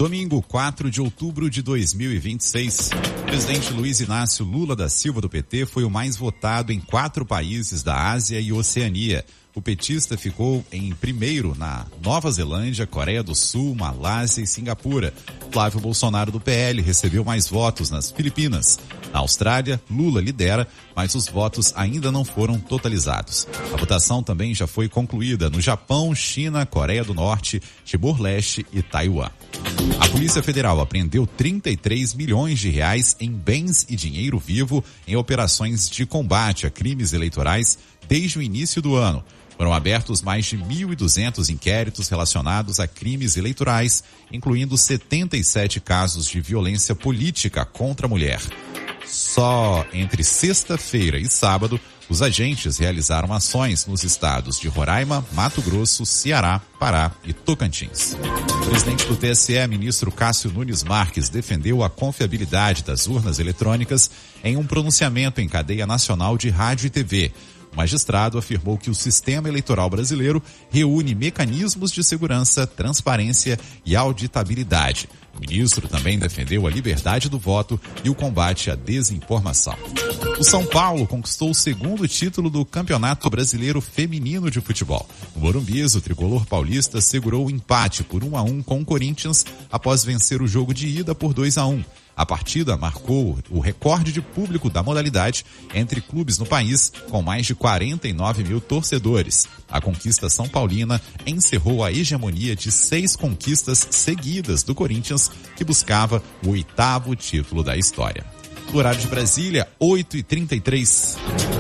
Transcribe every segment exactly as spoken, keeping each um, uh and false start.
Domingo, quatro de outubro de dois mil e vinte e seis. O presidente Luiz Inácio Lula da Silva do P T foi o mais votado em quatro países da Ásia e Oceania. O petista ficou em primeiro na Nova Zelândia, Coreia do Sul, Malásia e Singapura. Flávio Bolsonaro do P L recebeu mais votos nas Filipinas. Na Austrália, Lula lidera, mas os votos ainda não foram totalizados. A votação também já foi concluída no Japão, China, Coreia do Norte, Timor-Leste e Taiwan. A Polícia Federal apreendeu trinta e três milhões de reais em bens e dinheiro vivo em operações de combate a crimes eleitorais desde o início do ano. Foram abertos mais de mil e duzentos inquéritos relacionados a crimes eleitorais, incluindo setenta e sete casos de violência política contra a mulher. Só entre sexta-feira e sábado, os agentes realizaram ações nos estados de Roraima, Mato Grosso, Ceará, Pará e Tocantins. O presidente do T S E, ministro Cássio Nunes Marques, defendeu a confiabilidade das urnas eletrônicas em um pronunciamento em cadeia nacional de rádio e T V. O magistrado afirmou que o sistema eleitoral brasileiro reúne mecanismos de segurança, transparência e auditabilidade. O ministro também defendeu a liberdade do voto e o combate à desinformação. O São Paulo conquistou o segundo título do Campeonato Brasileiro Feminino de Futebol. O Morumbis, o tricolor paulista, segurou o empate por um a um com o Corinthians após vencer o jogo de ida por dois a um. A partida marcou o recorde de público da modalidade entre clubes no país, com mais de quarenta e nove mil torcedores. A conquista são paulina encerrou a hegemonia de seis conquistas seguidas do Corinthians, que buscava o oitavo título da história. No horário de Brasília, oito e trinta e três.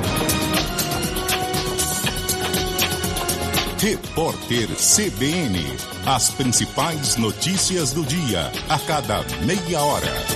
Repórter C B N. As principais notícias do dia, a cada meia hora.